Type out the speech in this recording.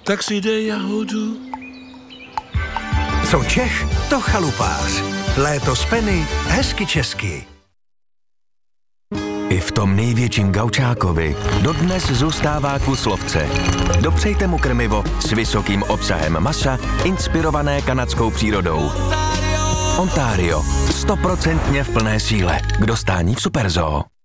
Tak si dej jahodu. Co Čech, to chalupář. Léto z Penny, hezky česky. I v tom největším gaučákovi dodnes zůstává kus lovce. Dopřejte mu krmivo s vysokým obsahem masa, inspirované kanadskou přírodou. Ontario. 100% v plné síle. K dostání v Superzoo.